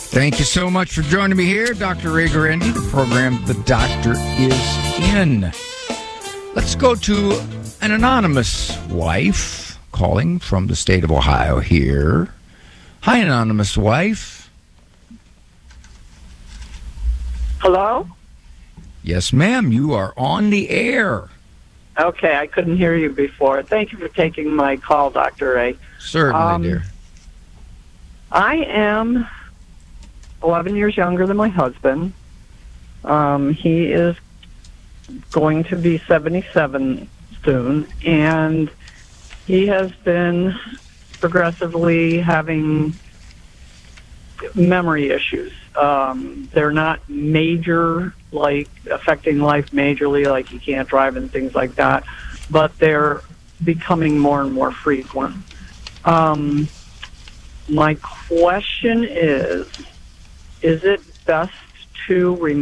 Thank you so much for joining me here, Dr. Ray Guarendi, the program The Doctor Is In. Let's go to an anonymous wife calling from the state of Ohio here. Hi, anonymous wife. Hello? Yes, ma'am, you are on the air. Okay, I couldn't hear you before. Thank you for taking my call, Dr. Ray. Certainly, dear. I am 11 years younger than my husband. He is going to be 77 soon, and he has been progressively having memory issues. They're not major, like affecting life majorly, like he can't drive and things like that, but they're becoming more and more frequent. My question is it best to